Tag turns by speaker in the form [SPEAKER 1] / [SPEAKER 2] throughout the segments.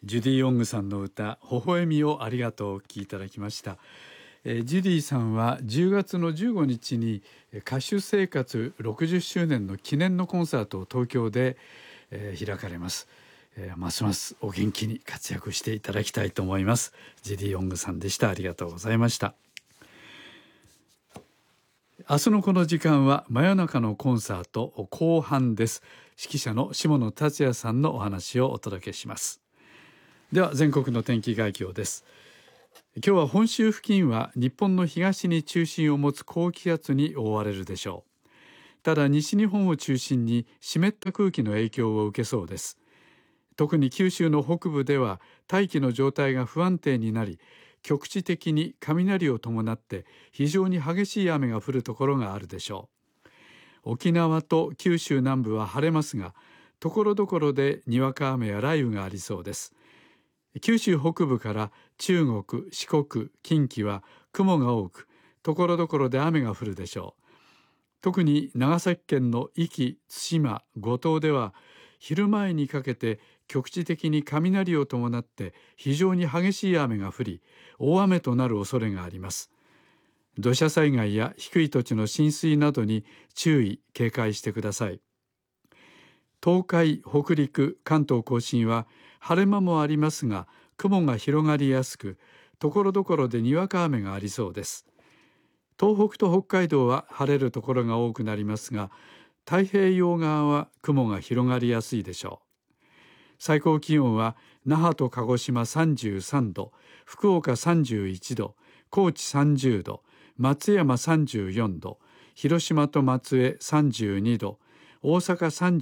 [SPEAKER 1] ジュディ・ヨングさんの歌「微笑みをありがとう」をお聴きいただきました。ジュディさんは10月の15日に歌手生活60周年の記念のコンサートを東京で開かれます。ますますお元気に活躍していただきたいと思います。ジュディ・ヨングさんでした。ありがとうございました。明日のこの時間は真夜中のコンサート後半です。指揮者の下野達也さんのお話をお届けします。では全国の天気概況です。今日は本州付近は日本の東に中心を持つ高気圧に覆われるでしょう。ただ西日本を中心に湿った空気の影響を受けそうです。特に九州の北部では大気の状態が不安定になり、局地的に雷を伴って非常に激しい雨が降るところがあるでしょう。沖縄と九州南部は晴れますが、ところどころでにわか雨や雷雨がありそうです。九州北部から中国、四国、近畿は雲が多く、ところどころで雨が降るでしょう。特に長崎県の壱岐、対馬、五島では昼前にかけて局地的に雷を伴って非常に激しい雨が降り、大雨となる恐れがあります。土砂災害や低い土地の浸水などに注意・警戒してください。東海、北陸、関東甲信は晴れ間もありますが、雲が広がりやすく、ところどころでにわか雨がありそうです。東北と北海道は晴れるところが多くなりますが、太平洋側は雲が広がりやすいでしょう。最高気温は那覇と鹿児島33度、福岡31度、高知30度、松山34度、広島と松江32度、大阪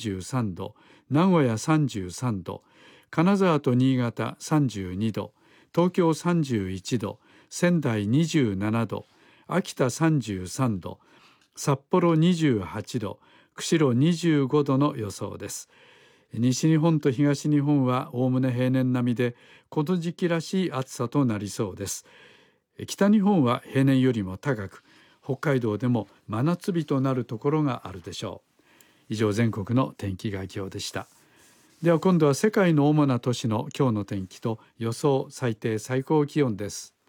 [SPEAKER 1] 33度、名古屋33度、金沢と新潟32度、東京31度、仙台27度、秋田33度、札幌28度、釧路25度の予想です。西日本と東日本はおおむね平年並みで、この時期らしい暑さとなりそうです。北日本は平年よりも高く、北海道でも真夏日となるところがあるでしょう。以上、全国の天気概況でした。では今度は世界の主な都市の今日の天気と予想最低最高気温です。